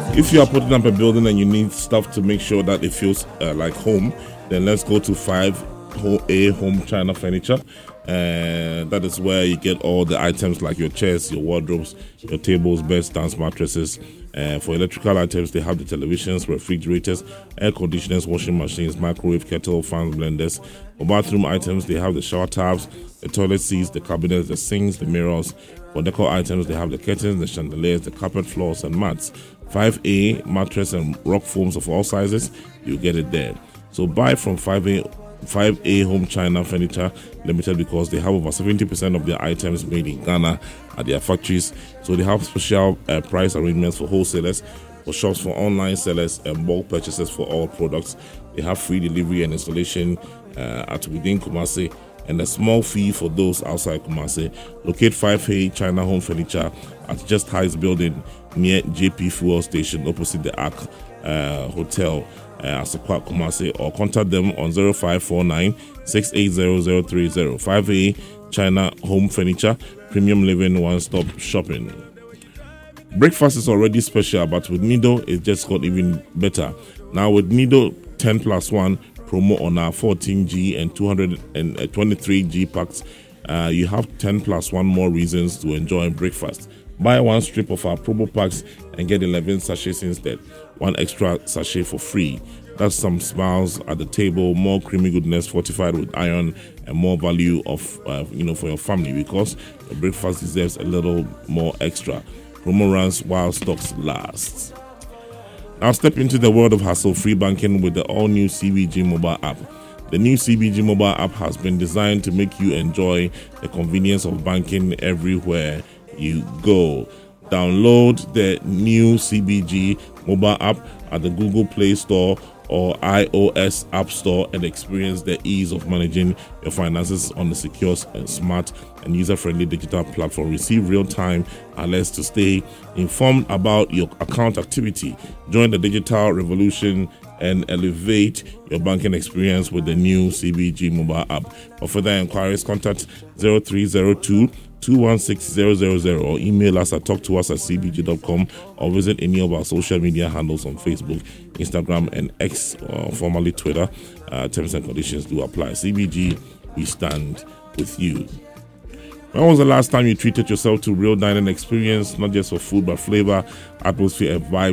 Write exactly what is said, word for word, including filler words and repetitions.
If you are putting up a building and you need stuff to make sure that it feels uh, like home, then let's go to five A Home China Furniture. And that is where you get all the items like your chairs, your wardrobes, your tables, beds, stands, mattresses. Uh, for electrical items, they have the televisions, refrigerators, air conditioners, washing machines, microwave, kettle, fans, blenders. For bathroom items, they have the shower taps, the toilet seats, the cabinets, the sinks, the mirrors. For decor items, they have the curtains, the chandeliers, the carpet floors, and mats. five A mattress and rock foams of all sizes, you get it there. So buy from five A five A Home China Furniture Limited because they have over seventy percent of their items made in Ghana at their factories. So they have special uh, price arrangements for wholesalers, for shops, for online sellers, and bulk purchases for all products. They have free delivery and installation uh, at within Kumasi, and a small fee for those outside Kumasi. Locate five A China Home Furniture at Just Heights Building near J P Fuel Station opposite the Arc uh, Hotel, uh, Asokwa, Kumasi, or contact them on zero five four nine, six eight zero zero three zero. five A China Home Furniture, premium living, one-stop shopping. Breakfast is already special, but with Nido, it just got even better. Now with Nido ten plus one promo on our fourteen G and two hundred twenty-three G packs, uh, you have ten plus one more reasons to enjoy breakfast. Buy one strip of our promo packs and get eleven sachets instead. One extra sachet for free. That's some smiles at the table, more creamy goodness fortified with iron, and more value of uh, you know for your family, because your breakfast deserves a little more extra. Promo runs while stocks last. Now step into the world of hassle-free banking with the all-new C B G mobile app. The new C B G mobile app has been designed to make you enjoy the convenience of banking everywhere you go. Download the new C B G mobile app at the Google Play Store or iOS App Store and experience the ease of managing your finances on the secure, smart, and user-friendly digital platform. Receive real-time alerts to stay informed about your account activity. Join the digital revolution and elevate your banking experience with the new C B G mobile app. For further inquiries, contact zero three zero two, two one six zero zero zero or email us at talk to us at c b g dot com or visit any of our social media handles on Facebook, Instagram, and X, uh, formerly Twitter. Uh, terms and conditions do apply. C B G, we stand with you. When was the last time you treated yourself to real dining experience, not just for food but flavor, atmosphere, and vibe?